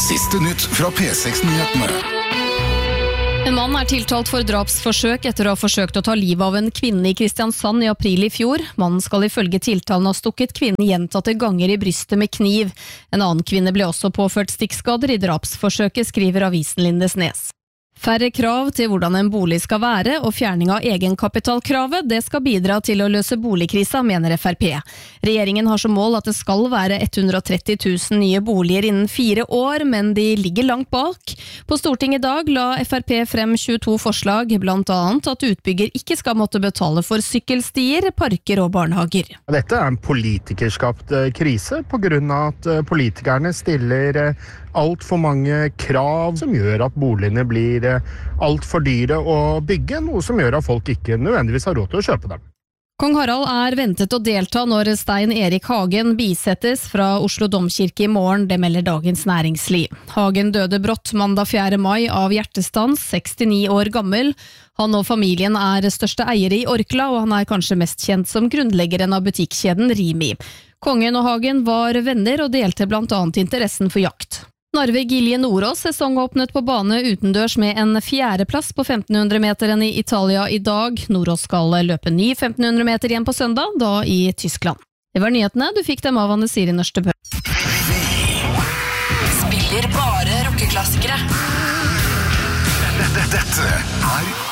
Siste nytt fra P6-nyhetene. En mann tiltalt for drapsforsøk etter å ha forsøkt å ta livet av en kvinne i Kristiansand i april i fjor. Mannen skal ifølge tiltalen ha stukket kvinnen gjentatte ganger i brystet med kniv. En annen kvinne ble også påført stikkskader i drapsforsøket, skriver avisen Lindesnes. Færre krav til hvordan en bolig skal være og fjerning av egenkapitalkravet, det skal bidra til å løse boligkrisa, mener Frp. Regjeringen har som mål at det skal være 130 000 nye boliger innen 4 år, men de ligger langt bak. På Stortinget i dag la Frp frem 22 forslag, blant annet at utbygger ikke skal måtte betale for sykkelstier, parker og barnehager. Dette en politikerskapt krise på grunn av at politikerne stiller alt for mange krav som gjør at boligene blir alt for dyre å bygge, noe som gjør at folk ikke nødvendigvis har råd til å kjøpe dem. Kong Harald ventet å delta når Stein Erik Hagen bisettes fra Oslo Domkirke i morgen, det melder Dagens Næringsliv. Hagen døde brått mandag 4. mai av hjertestans, 69 år gammel. Han og familien største eiere i Orkla, og han kanskje mest kjent som grunnleggeren av butikkjeden Rimi. Kongen og Hagen var venner og delte blant annet interessen for jakt. Narve Gilje Nordås sesongåpnet på bane utendørs med en 4. plass på 1500 meter i Italia i dag. Nordås skal løpe ny 1500 meter igjen på søndag, da i Tyskland. Det var nyhetene, du fikk dem av Anne Siri Nørstebø. Spiller bare rockeklassikere. Dette